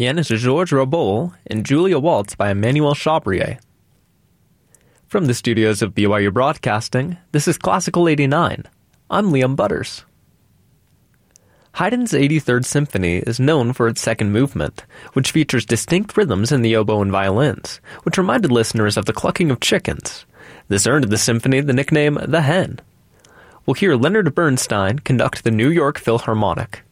Pianist Georges Rabault and Julia Waltz by Emmanuel Chabrier. From the studios of BYU Broadcasting, this is Classical 89. I'm Liam Butters. Haydn's 83rd Symphony is known for its second movement, which features distinct rhythms in the oboe and violins, which reminded listeners of the clucking of chickens. This earned the symphony the nickname The Hen. We'll hear Leonard Bernstein conduct the New York Philharmonic.